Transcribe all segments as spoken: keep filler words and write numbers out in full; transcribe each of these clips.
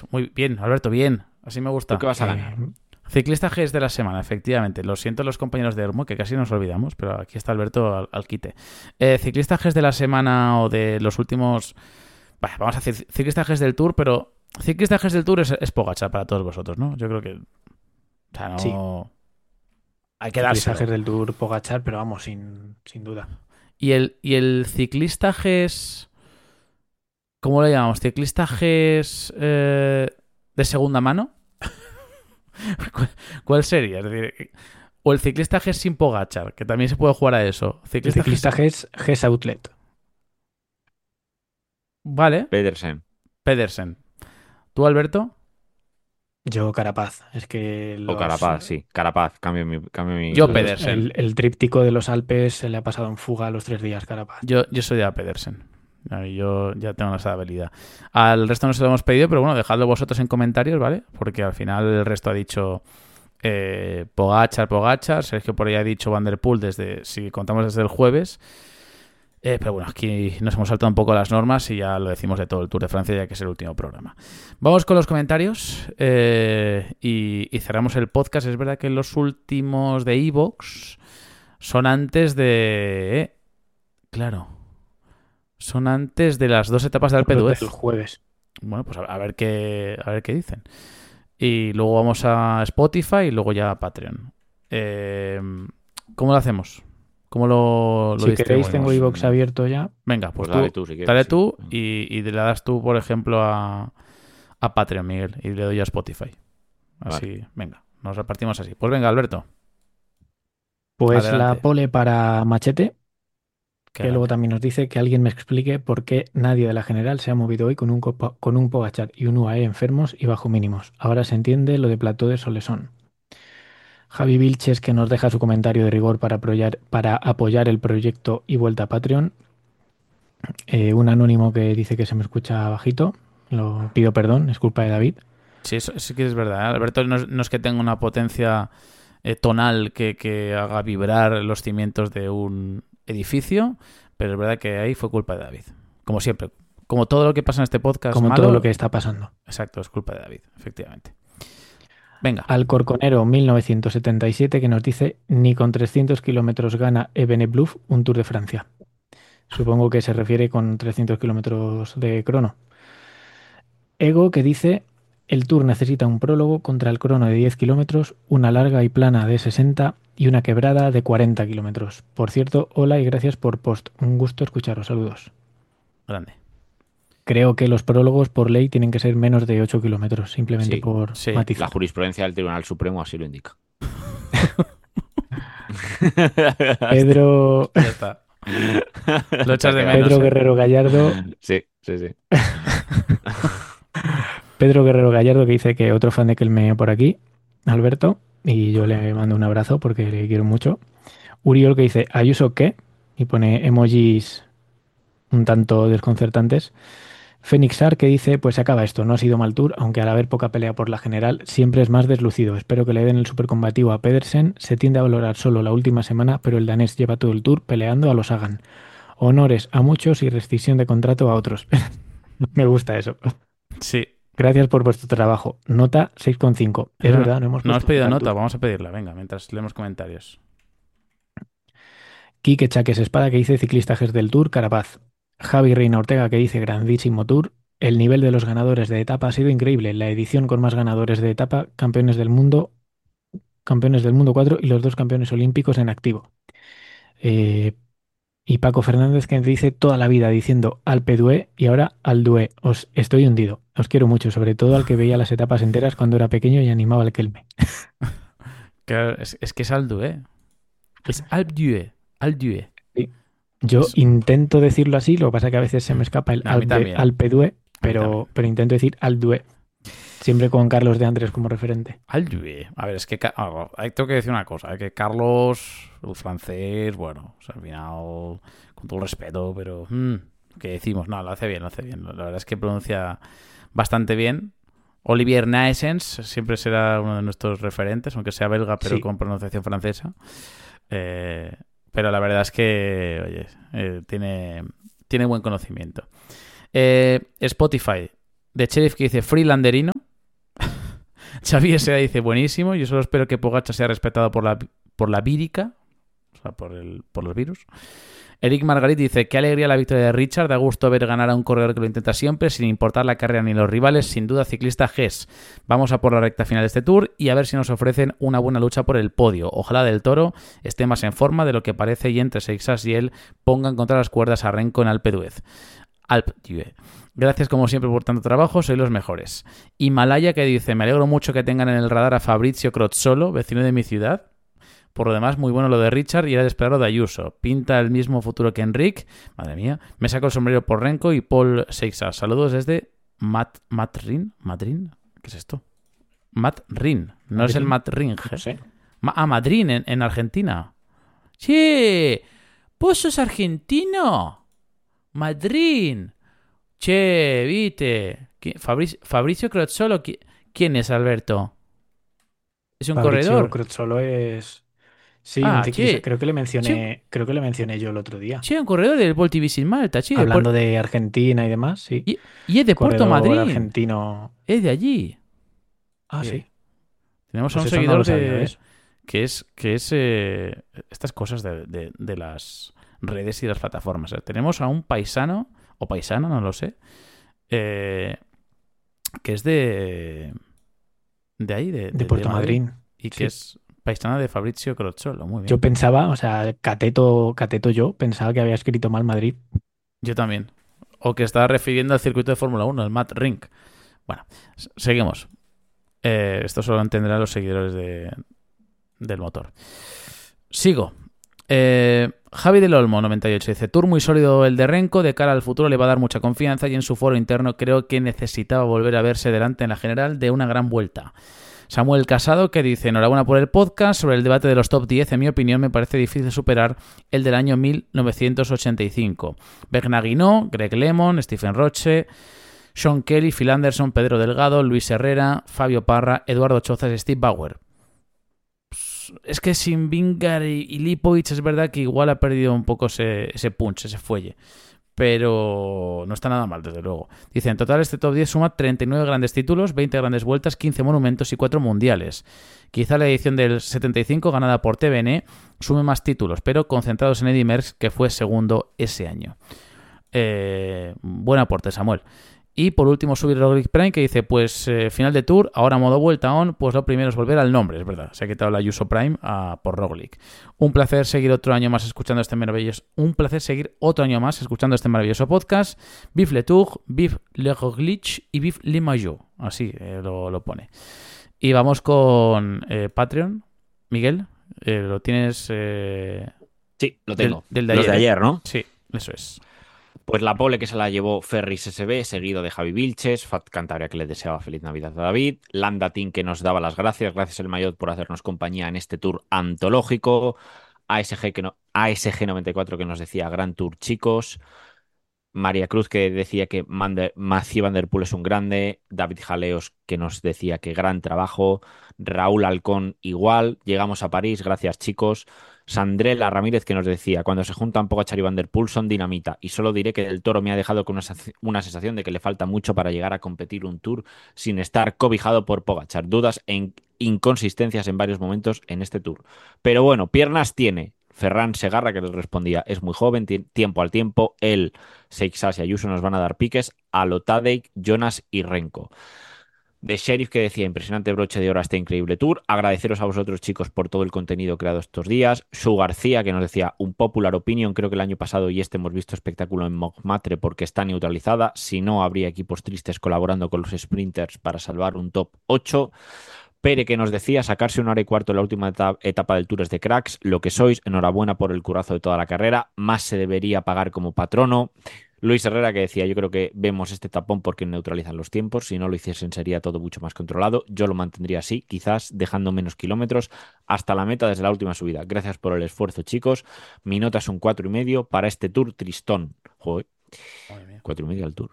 G S. Muy bien, Alberto, bien. Así me gusta. ¿Tú qué vas a ganar? Eh, ciclista G S de la semana, efectivamente. Lo siento los compañeros de Hermo, que casi nos olvidamos, pero aquí está Alberto al, al quite. Eh, ciclista G S de la semana o de los últimos... Bah, vamos a decir ciclista G S del Tour, pero ciclista G S del Tour es, es Pogačar para todos vosotros, ¿no? Yo creo que... O sea, no... Sí. Hay que dárselo. Ciclistajes del Tour Pogačar, pero vamos, sin, sin duda. Y el, y el ciclista G S... ¿Cómo lo llamamos? ¿Ciclista G S eh, de segunda mano? ¿Cuál, ¿Cuál sería? Es decir, o el ciclista G S sin Pogačar, que también se puede jugar a eso. El Ciclista, ciclista G S... G S, G S Outlet. Vale. Pedersen. Pedersen. ¿Tú, Alberto? Yo Carapaz. Es que los, O Carapaz, sí. Carapaz, cambio mi... Cambio mi Yo los- Pedersen. el, el tríptico de los Alpes se le ha pasado en fuga a los tres días, Carapaz. Yo, yo soy de a Pedersen. Ahí yo ya tengo esa habilidad. Al resto no se lo hemos pedido, pero bueno, dejadlo vosotros en comentarios, ¿vale? Porque al final el resto ha dicho eh, Pogačar, Pogačar. Sergio por ahí ha dicho Van der Poel desde, si contamos desde el jueves. Eh, pero bueno, aquí nos hemos saltado un poco las normas y ya lo decimos de todo el Tour de Francia, ya que es el último programa. Vamos con los comentarios eh, y, y cerramos el podcast. Es verdad que los últimos de iVoox son antes de... Eh, claro. Son antes de las dos etapas de Alpe d'Huez. El jueves. Bueno, pues a, a ver qué a ver qué dicen. Y luego vamos a Spotify y luego ya a Patreon. Eh, ¿Cómo lo hacemos? ¿Cómo lo, lo Si queréis, tengo distribuimos? iVoox abierto ya. Venga, pues, Pues tú, dale tú, si quieres. dale sí. tú y, y le das tú, por ejemplo, a, a Patreon, Miguel, y le doy a Spotify. Así, venga, nos repartimos así. Pues venga, Alberto. Pues Adelante. la pole para Machete, Que que luego también nos dice que alguien me explique por qué nadie de la general se ha movido hoy con un, copa- con un Pogačar y un U A E enfermos y bajo mínimos. Ahora se entiende lo de plató de Solesón. Javi Vilches, que nos deja su comentario de rigor para apoyar, para apoyar el proyecto y vuelta a Patreon. Eh, un anónimo que dice que se me escucha bajito. Lo pido perdón, es culpa de David. Sí, eso sí que es verdad. ¿eh? Alberto no es, no es que tenga una potencia eh, tonal que, que haga vibrar los cimientos de un edificio, pero es verdad que ahí fue culpa de David. Como siempre. Como todo lo que pasa en este podcast Como malo, todo lo que está pasando. Exacto, es culpa de David, efectivamente. Venga. Alcorconero mil novecientos setenta y siete, que nos dice: ni con trescientos kilómetros gana Evenepoel un Tour de Francia. Supongo que se refiere con trescientos kilómetros de crono. Ego, que dice: el Tour necesita un prólogo contra el crono de diez kilómetros, una larga y plana de sesenta y una quebrada de cuarenta kilómetros. Por cierto, hola y gracias por post. Un gusto escucharos. Saludos. Grande. Creo que los prólogos por ley tienen que ser menos de ocho kilómetros, simplemente Sí, por sí. matizar. La jurisprudencia del Tribunal Supremo así lo indica. Pedro, Ya está. Lo echas de menos. Pedro ¿eh? Guerrero Gallardo, Sí, sí, sí. Pedro Guerrero Gallardo, que dice que otro fan de Kelme por aquí, Alberto, y yo le mando un abrazo porque le quiero mucho. Uriol, que dice: ¿Ayuso qué? Y pone emojis un tanto desconcertantes. Fenixar, que dice: pues se acaba esto, no ha sido mal tour, aunque al haber poca pelea por la general, siempre es más deslucido. Espero que le den el supercombativo a Pedersen. Se tiende a valorar solo la última semana, pero el danés lleva todo el tour peleando a los Sagan. Honores a muchos y rescisión de contrato a otros. Me gusta eso. Sí. Gracias por vuestro trabajo. Nota seis coma cinco. Es No, verdad, no hemos No has puesto pedido nota al nota, tour. vamos a pedirla. Venga, mientras leemos comentarios. Quique Chaques Espada, que dice: ciclistajes del Tour, Carapaz. Javi Reina Ortega, que dice: grandísimo Tour. El nivel de los ganadores de etapa ha sido increíble. La edición con más ganadores de etapa, campeones del mundo, campeones del mundo cuatro y los dos campeones olímpicos en activo. Eh, y Paco Fernández, que dice toda la vida diciendo Alpe d'Huez y ahora Aldué. Os estoy hundido. Os quiero mucho, sobre todo al que veía las etapas enteras cuando era pequeño y animaba al Kelme. Claro, es, es que es Aldué. Es Aldué. Aldué. Yo Es- intento decirlo así, lo que pasa es que a veces se me escapa el A mí Alpe, también. Alpe d'Huez, también. pero, pero intento decir Aldué. Siempre con Carlos de Andrés como referente. Aldué. A ver, es que Ca- ah, hay- tengo que decir una cosa, eh, que Carlos, el francés, bueno, o sea, al final, con todo el respeto, pero mm, ¿qué decimos? No, lo hace bien, lo hace bien. La verdad es que pronuncia bastante bien. Olivier Naessens siempre será uno de nuestros referentes, aunque sea belga, pero Sí. con pronunciación francesa. Eh, pero la verdad es que, oye, eh, tiene, tiene buen conocimiento. Eh, Spotify, de Sheriff, que dice Freelanderino. Xavi S A dice, buenísimo. Yo solo espero que Pogačar sea respetado por la, por la vírica, o sea, por, el, por los virus. Eric Margarit dice, qué alegría la victoria de Richard, da gusto ver ganar a un corredor que lo intenta siempre, sin importar la carrera ni los rivales, sin duda ciclista G E S. Vamos a por la recta final de este Tour y a ver si nos ofrecen una buena lucha por el podio. Ojalá Del Toro esté más en forma de lo que parece y entre Seixas y él pongan contra las cuerdas a Renko en Alpe d'Huez. Alpe d'Huez. Gracias como siempre por tanto trabajo, sois los mejores. Himalaya que dice, me alegro mucho que tengan en el radar a Fabrizio Crozzolo, vecino de mi ciudad. Por lo demás, muy bueno lo de Richard y era de esperar lo de Ayuso. Pinta el mismo futuro que Enric. Madre mía. Me saco el sombrero por Renko y Paul Seixas. Saludos desde Matt, Matt Rin. ¿Madrid? ¿Qué es esto? Matt Rin. No ¿Madrid? Es el Matt Ring. No sé. Ma- ah, Madrid, en, en Argentina. Che, ¿vos sos argentino? Madrid. Che, viste. ¿Qui- Fabricio, Fabricio Crozzolo. qui- ¿Quién es, Alberto? ¿Es un Fabrizio corredor? Crozzolo es... Sí, un Ah, ciclista. che. Creo que le Che, mencioné, creo que le mencioné yo el otro día. che, un corredor del Voltivisin Malta, che. del Hablando Pol- de Argentina y demás, sí. y, y es de Puerto Corredor Madryn. argentino. Es de allí. Ah, Eh, sí. Tenemos a Pues un eso no seguidor lo sabía, de, ¿ves? que es, que es eh, estas cosas de, de- de las redes y las plataformas. O sea, tenemos a un paisano, o paisana, no lo sé, eh, que es de, de ahí, de, De de- Puerto de Madrid, Madryn. y que Sí. es paisana de Fabrizio Crozzolo. Muy bien. Yo pensaba, o sea, cateto, cateto yo, pensaba que había escrito mal Madrid. Yo también. O que estaba refiriendo al circuito de Fórmula uno, el Matt Rink. Bueno, s- seguimos. Eh, esto solo entenderán los seguidores de, del motor. Sigo. Eh, Javi del Olmo, noventa y ocho, dice: Tour muy sólido el de Renko, de cara al futuro le va a dar mucha confianza y en su foro interno creo que necesitaba volver a verse delante en la general de una gran vuelta. Samuel Casado, que dice: enhorabuena por el podcast. Sobre el debate de los top diez, en mi opinión me parece difícil superar el del año mil novecientos ochenta y cinco. Bernard Hinault, Greg Lemon, Stephen Roche, Sean Kelly, Phil Anderson, Pedro Delgado, Luis Herrera, Fabio Parra, Eduardo Chozas y Steve Bauer. Es que sin Vingar y, y Lipovic es verdad que igual ha perdido un poco ese, ese punch, ese fuelle. Pero no está nada mal, desde luego. Dice, en total este top diez suma treinta y nueve grandes títulos, veinte grandes vueltas, quince monumentos y cuatro mundiales. Quizá la edición del setenta y cinco, ganada por T V N, sume más títulos, pero concentrados en Eddy Merckx, que fue segundo ese año. Eh, buen aporte, Samuel. Y por último subir Roglic Prime, que dice, pues eh, final de Tour, ahora modo vuelta on, pues lo primero es volver al nombre, es verdad. Se ha quitado la Ayuso Prime a, por Roglic. Un placer seguir otro año más escuchando este maravilloso, un placer seguir otro año más escuchando este maravilloso podcast. Vive le Tour, vive le Roglic y vive le Maillot. Así eh, lo, lo pone. Y vamos con eh, Patreon. Miguel, eh, lo tienes eh, Sí, lo del, tengo. del de Los ayer. de ¿eh? ayer, ¿no? Sí, eso es. Pues la pole que se la llevó Ferris S B, seguido de Javi Vilches, Fat Cantabria que le deseaba feliz Navidad a David, Landa Team que nos daba las gracias, gracias el Maillot por hacernos compañía en este tour antológico, A S G, que no, A S G noventa y cuatro que nos decía Gran Tour chicos, María Cruz que decía que Mander, Mathieu Van Der Poel es un grande, David Jaleos que nos decía que gran trabajo, Raúl Alcón igual, llegamos a París, gracias chicos, Sandrela Ramírez que nos decía, cuando se juntan Pogačar y Van Der Poel son dinamita y solo diré que Del Toro me ha dejado con una, una sensación de que le falta mucho para llegar a competir un Tour sin estar cobijado por Pogačar, dudas e inconsistencias en varios momentos en este Tour, pero bueno, piernas tiene. Ferran Segarra que le respondía, es muy joven, tiempo al tiempo, él, Seixas y Ayuso nos van a dar piques, a lo Tadej, Jonas y Renko. De Sheriff que decía, impresionante broche de oro a este increíble tour, agradeceros a vosotros chicos por todo el contenido creado estos días, Su García que nos decía, un popular opinion, creo que el año pasado y este hemos visto espectáculo en Montmartre porque está neutralizada, si no habría equipos tristes colaborando con los sprinters para salvar un top ocho. Pere que nos decía sacarse una hora y cuarto en la última etapa, etapa del Tour es de cracks, lo que sois, enhorabuena por el curazo de toda la carrera, más se debería pagar como patrono. Luis Herrera que decía, yo creo que vemos este tapón porque neutralizan los tiempos, si no lo hiciesen sería todo mucho más controlado, yo lo mantendría así, quizás dejando menos kilómetros hasta la meta desde la última subida. Gracias por el esfuerzo chicos, mi nota es un cuatro y medio para este Tour tristón. Joder, cuatro y medio al Tour.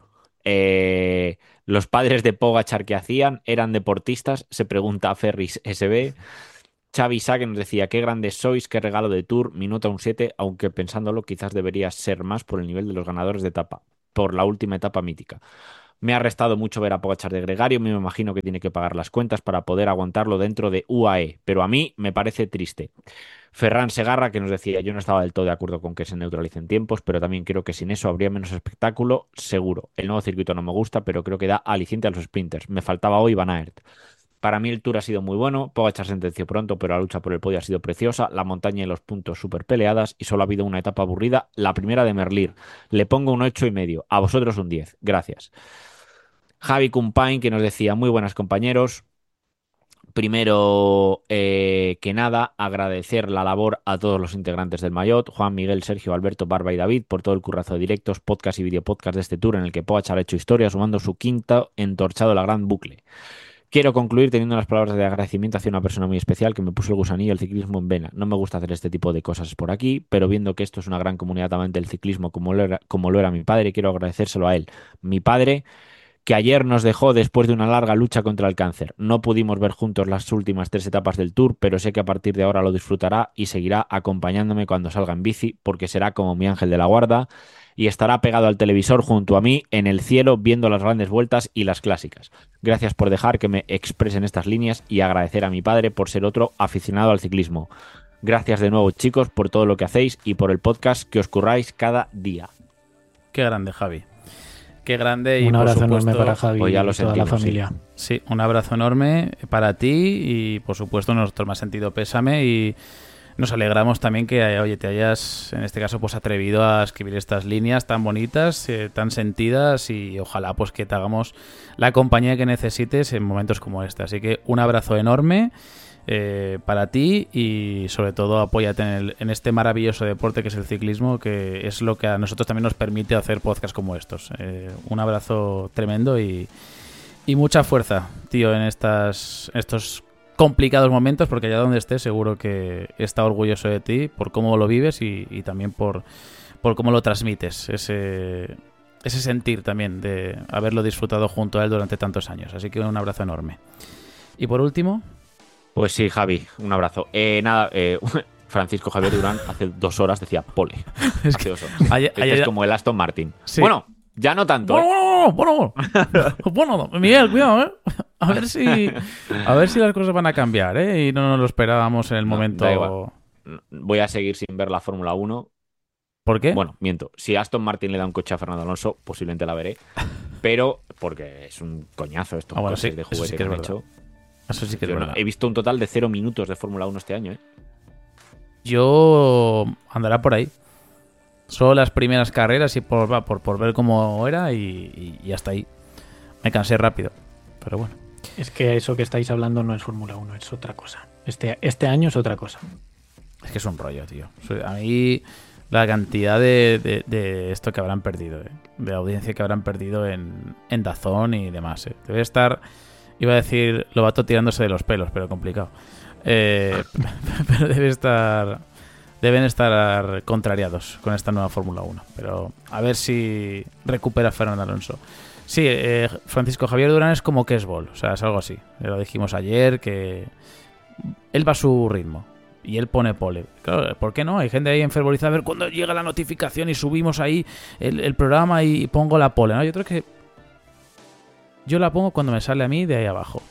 Eh, los padres de Pogačar que hacían eran deportistas, se pregunta a Ferris S B. Xavi Sá que nos decía, qué grandes sois, qué regalo de Tour, mi nota un siete, aunque pensándolo quizás debería ser más por el nivel de los ganadores de etapa, por la última etapa mítica. Me ha restado mucho ver a Pogačar de gregario, me imagino que tiene que pagar las cuentas para poder aguantarlo dentro de U A E, pero a mí me parece triste. Ferran Segarra, que nos decía, yo no estaba del todo de acuerdo con que se neutralicen tiempos, pero también creo que sin eso habría menos espectáculo, seguro. El nuevo circuito no me gusta, pero creo que da aliciente a los sprinters. Me faltaba hoy Van Aert. Para mí el Tour ha sido muy bueno, Pogačar sentenció pronto, pero la lucha por el podio ha sido preciosa, la montaña y los puntos súper peleadas y solo ha habido una etapa aburrida, la primera de Merlir. Le pongo un ocho y medio, a vosotros un diez. Gracias. Javi Cumpain, que nos decía, muy buenas compañeros. Primero eh, que nada, agradecer la labor a todos los integrantes del Maillot, Juan, Miguel, Sergio, Alberto, Barba y David, por todo el currazo de directos, podcast y videopodcast de este Tour en el que Pogačar ha hecho historia, sumando su quinta entorchado la gran bucle. Quiero concluir teniendo unas palabras de agradecimiento hacia una persona muy especial que me puso el gusanillo del ciclismo en vena. No me gusta hacer este tipo de cosas por aquí, pero viendo que esto es una gran comunidad amante del ciclismo como lo era, como lo era mi padre, quiero agradecérselo a él. Mi padre, que ayer nos dejó después de una larga lucha contra el cáncer. No pudimos ver juntos las últimas tres etapas del Tour, pero sé que a partir de ahora lo disfrutará y seguirá acompañándome cuando salga en bici, porque será como mi ángel de la guarda y estará pegado al televisor junto a mí en el cielo viendo las grandes vueltas y las clásicas. Gracias por dejar que me expresen estas líneas y agradecer a mi padre por ser otro aficionado al ciclismo. Gracias de nuevo, chicos, por todo lo que hacéis y por el podcast que os curráis cada día. Qué grande, Javi. Qué grande. Y un abrazo por supuesto, enorme para Javi pues ya y lo toda sentimos, la familia. Sí. sí, un abrazo enorme para ti y por supuesto nosotros más sentido pésame y nos alegramos también que, oye, te hayas, en este caso, pues atrevido a escribir estas líneas tan bonitas, eh, tan sentidas y ojalá pues que te hagamos la compañía que necesites en momentos como este. Así que un abrazo enorme eh, para ti y sobre todo apóyate en, el, en este maravilloso deporte que es el ciclismo, que es lo que a nosotros también nos permite hacer podcasts como estos. Eh, un abrazo tremendo y, y mucha fuerza, tío, en estas estos complicados momentos, porque allá donde estés seguro que está orgulloso de ti por cómo lo vives y, y también por, por cómo lo transmites, ese, ese sentir también de haberlo disfrutado junto a él durante tantos años. Así que un abrazo enorme. Y por último... Pues sí, Javi, un abrazo. Eh, nada, eh, Francisco Javier Durán hace dos horas decía pole. Es hace que dos horas. ayer, Este ayer, es como el Aston Martin. Sí. Bueno, ya no tanto. ¿eh? Bueno, bueno, bueno, bueno, Miguel, cuidado, ¿eh? A ver si, a ver si las cosas van a cambiar, ¿eh? Y no nos lo esperábamos en el No, momento. da igual. Voy a seguir sin ver la Fórmula uno. ¿Por qué? Bueno, miento. Si Aston Martin le da un coche a Fernando Alonso, posiblemente la veré. Pero, porque es un coñazo esto, Ah, un bueno, coche sí, de eso juguete sí que que es han verdad. hecho. Eso sí que es Yo no- verdad. he visto un total de cero minutos de Fórmula uno este año, ¿eh? Yo andará por ahí. Solo las primeras carreras y por, va, por, por ver cómo era y, y, y hasta ahí. Me cansé rápido, pero bueno. Es que eso que estáis hablando no es Fórmula uno, es otra cosa. Este, este año es otra cosa. Es que es un rollo, tío. A mí la cantidad de, de, de esto que habrán perdido, ¿eh? De audiencia que habrán perdido en, en DAZN y demás, ¿eh? Debe estar, iba a decir, Lobato tirándose de los pelos, pero complicado. Eh, pero debe estar, deben estar contrariados con esta nueva Fórmula uno. Pero a ver si recupera Fernando Alonso. Sí, eh, Francisco Javier Durán es como que es Ball, o sea, es algo así. Lo dijimos ayer, que él va a su ritmo. Y él pone pole. Claro, ¿por qué no? Hay gente ahí enfervorizada. A ver cuando llega la notificación y subimos ahí el, el programa y pongo la pole, ¿no? Yo creo que yo la pongo cuando me sale a mí de ahí abajo.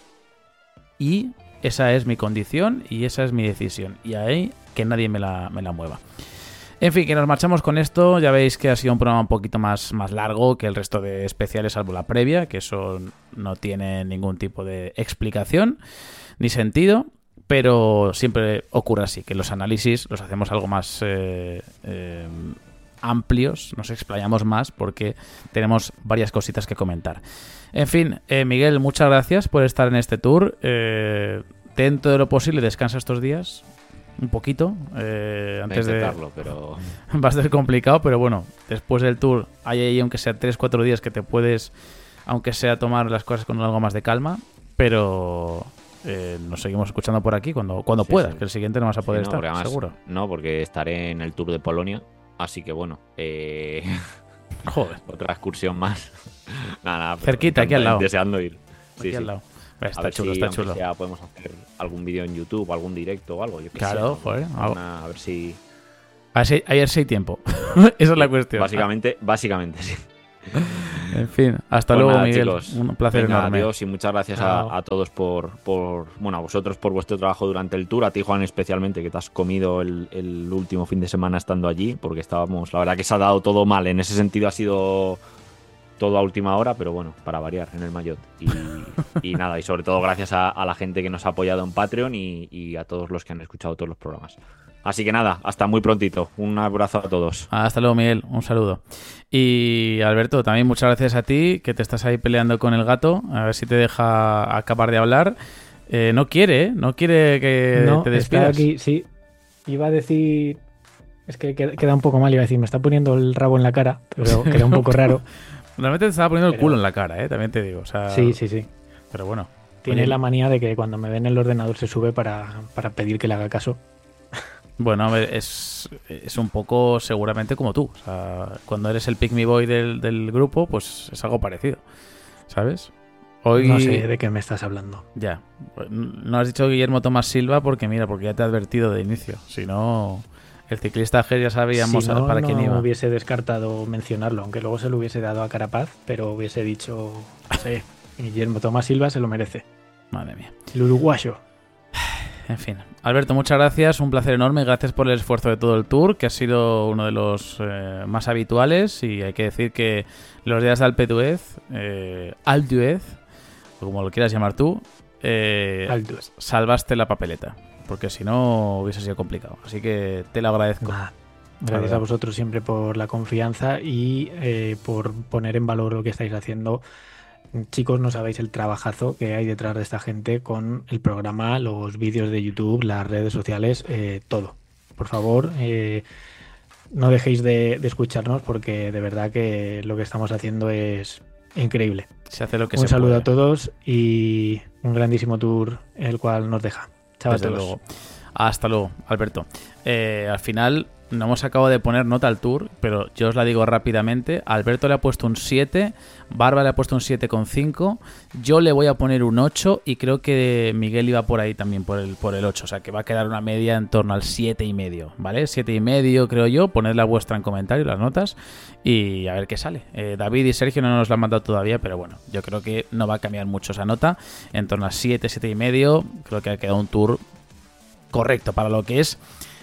Y esa es mi condición y esa es mi decisión. Y ahí que nadie me la, me la mueva. En fin, que nos marchamos con esto. Ya veis que ha sido un programa un poquito más, más largo que el resto de especiales, salvo la previa, que eso no tiene ningún tipo de explicación ni sentido. Pero siempre ocurre así, que los análisis los hacemos algo más eh, eh, amplios, nos explayamos más porque tenemos varias cositas que comentar. En fin, eh, Miguel, muchas gracias por estar en este tour. Eh, dentro de lo posible, descansa estos días, un poquito, eh, antes Voy a de... intentarlo, pero... Va a ser complicado, pero bueno, después del tour hay ahí, aunque sea tres cuatro días que te puedes, aunque sea tomar las cosas con algo más de calma, pero... Eh, nos seguimos escuchando por aquí cuando, cuando Sí, puedas, sí. que el siguiente no vas a poder Sí, no, estar, porque además- seguro. No, porque estaré en el Tour de Polonia, así que bueno, eh, Joder, otra excursión más. Nada, nada, pero Cerquita, aquí al lado. Deseando ir. Sí, aquí sí. al lado. A Está ver chulo, si, está aunque chulo. sea, podemos hacer algún vídeo en YouTube, algún directo o algo. Yo qué Claro, sé, joder, algo. Una- a ver si... A ver si, a ver si hay tiempo. Esa es la cuestión. Básicamente, básicamente, sí. En fin, hasta Pues luego, nada, Miguel. chicos. Un placer Venga, enorme. Adiós y muchas gracias a, a todos por, por, bueno, a vosotros por vuestro trabajo durante el tour, a ti, Juan, especialmente, que te has comido el, el último fin de semana estando allí, porque estábamos, la verdad que se ha dado todo mal, en ese sentido ha sido todo a última hora, pero bueno, para variar en el Mayotte. Y, y nada, y sobre todo gracias a, a la gente que nos ha apoyado en Patreon y, y a todos los que han escuchado todos los programas. Así que nada, hasta muy prontito. Un abrazo a todos. Hasta luego, Miguel. Un saludo. Y Alberto, también muchas gracias a ti, que te estás ahí peleando con el gato. A ver si te deja acabar de hablar. Eh, no quiere, ¿eh? No quiere que no, te despidas. Está aquí, sí. Iba a decir... Es que queda un poco mal, iba a decir, me está poniendo el rabo en la cara, pero queda un poco raro. Realmente te estaba poniendo pero... el culo en la cara, ¿eh? También te digo. O sea... Sí, sí, sí. Pero bueno. Tiene oye... la manía de que cuando me ve en el ordenador se sube para, para pedir que le haga caso. Bueno, a ver, es, es un poco seguramente como tú. O sea, cuando eres el pick me boy del, del grupo, pues es algo parecido, ¿sabes? Hoy... No sé de qué me estás hablando. Ya. No has dicho Guillermo Tomás Silva porque, mira, porque ya te he advertido de inicio. Si no, el ciclista G ya sabíamos si no, para no quién iba. No hubiese descartado mencionarlo, aunque luego se lo hubiese dado a Carapaz, pero hubiese dicho, no sé, Guillermo Tomás Silva se lo merece. Madre mía. El uruguayo. En fin, Alberto, muchas gracias, un placer enorme, gracias por el esfuerzo de todo el tour, que ha sido uno de los eh, más habituales, y hay que decir que los días de Alpe d'Huez, eh, Alpe d'Huez, o como lo quieras llamar tú, eh, salvaste la papeleta, porque si no hubiese sido complicado, así que te lo agradezco. Nah, gracias a vosotros siempre por la confianza y eh, por poner en valor lo que estáis haciendo. Chicos, no sabéis el trabajazo que hay detrás de esta gente con el programa, los vídeos de YouTube, las redes sociales, eh, todo. Por favor, eh, no dejéis de, de escucharnos porque de verdad que lo que estamos haciendo es increíble. Se hace lo que un se saludo puede. a todos y un grandísimo tour el cual nos deja. Chao Desde a todos. luego. Hasta luego, Alberto. Eh, al final no hemos acabado de poner nota al tour, pero yo os la digo rápidamente. Alberto le ha puesto un siete, Barba le ha puesto un siete coma cinco, yo le voy a poner un ocho y creo que Miguel iba por ahí también por el, por el ocho, o sea que va a quedar una media en torno al siete y medio, ¿vale? siete y medio creo yo, ponedla vuestra en comentarios, las notas, y a ver qué sale. Eh, David y Sergio no nos la han mandado todavía, pero bueno, yo creo que no va a cambiar mucho esa nota, en torno a siete, siete y medio, creo que ha quedado un tour correcto para lo que es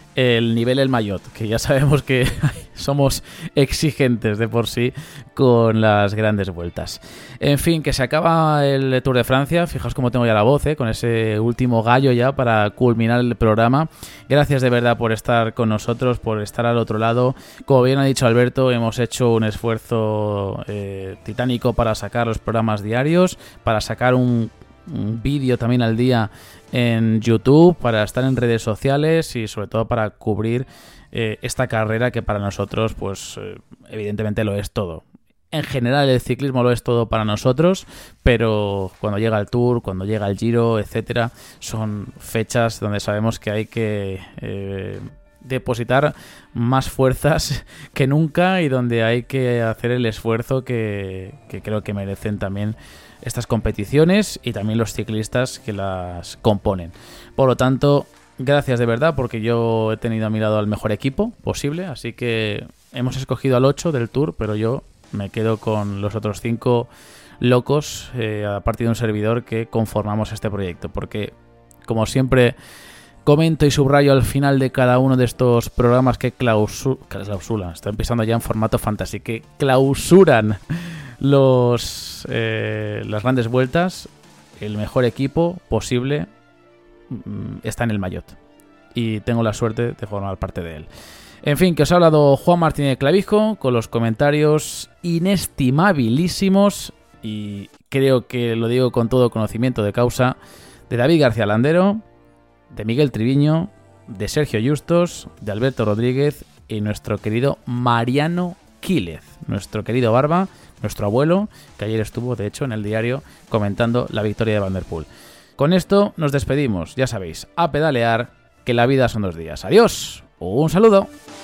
el nivel del Mayotte, que ya sabemos que somos exigentes de por sí con las grandes vueltas. En fin, que se acaba el Tour de Francia. Fijaos cómo tengo ya la voz, ¿eh? Con ese último gallo ya para culminar el programa. Gracias de verdad por estar con nosotros, por estar al otro lado. Como bien ha dicho Alberto, hemos hecho un esfuerzo eh, titánico para sacar los programas diarios, para sacar un, un vídeo también al día en YouTube, para estar en redes sociales y sobre todo para cubrir eh, esta carrera que para nosotros pues eh, evidentemente lo es todo. En general el ciclismo lo es todo para nosotros, pero cuando llega el Tour, cuando llega el Giro, etcétera, son fechas donde sabemos que hay que eh, depositar más fuerzas que nunca y donde hay que hacer el esfuerzo que, que creo que merecen también estas competiciones y también los ciclistas que las componen. Por lo tanto, gracias de verdad, porque yo he tenido a mi lado al mejor equipo posible, así que hemos escogido al ocho del Tour, pero yo me quedo con los otros cinco locos, eh, a partir de un servidor, que conformamos este proyecto, porque como siempre comento y subrayo al final de cada uno de estos programas que clausu- clausuran, estoy empezando ya en formato fantasy, que clausuran los eh, las grandes vueltas, el mejor equipo posible mm, está en el Mayotte y tengo la suerte de formar parte de él. En fin, que os ha hablado Juan Martínez Clavijo con los comentarios inestimabilísimos, y creo que lo digo con todo conocimiento de causa, de David García Landero, de Miguel Triviño, de Sergio Justos, de Alberto Rodríguez y nuestro querido Mariano Quílez, nuestro querido Barba, nuestro abuelo, que ayer estuvo, de hecho, en el diario comentando la victoria de Van der Poel. Con esto nos despedimos, ya sabéis, a pedalear, que la vida son dos días. Adiós, un saludo.